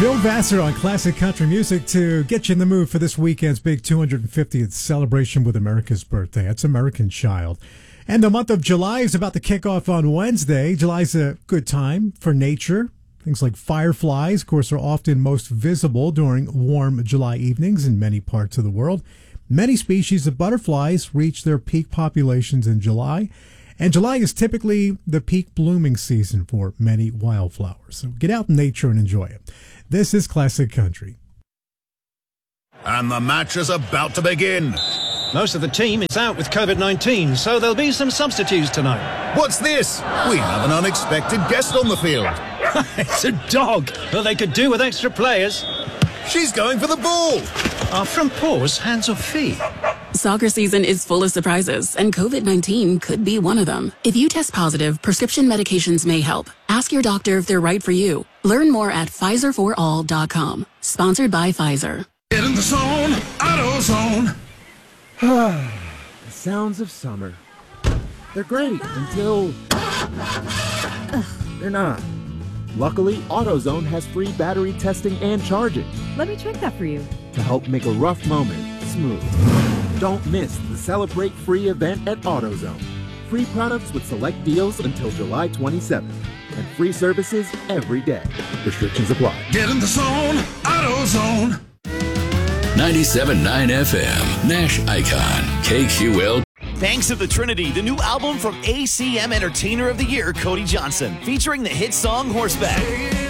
Bill Vassar on classic country music to get you in the mood for this weekend's big 250th celebration with America's birthday. It's American Child. And the month of July is about to kick off on Wednesday. July's a good time for nature. Things like fireflies, of course, are often most visible during warm July evenings in many parts of the world. Many species of butterflies reach their peak populations in July. And July is typically the peak blooming season for many wildflowers. So get out in nature and enjoy it. This is Classic Country. And the match is about to begin. Most of the team is out with COVID-19, so there'll be some substitutes tonight. What's this? We have an unexpected guest on the field. It's a dog. Well, they could do with extra players. She's going for the ball. Are front paws hands or feet? Soccer season is full of surprises, and COVID-19 could be one of them. If you test positive, prescription medications may help. Ask your doctor if they're right for you. Learn more at PfizerForAll.com. Sponsored by Pfizer. Get in the zone, AutoZone. The sounds of summer. They're great until they're not. Luckily, AutoZone has free battery testing and charging Let me check that for you. to help make a rough moment smooth. Don't miss the Celebrate Free event at AutoZone. Free products with select deals until July 27th. And free services every day. Restrictions apply. Get in the zone, AutoZone. 97.9 FM, Nash Icon, KQL. Banks of the Trinity, the new album from ACM Entertainer of the Year, Cody Johnson, featuring the hit song Horseback.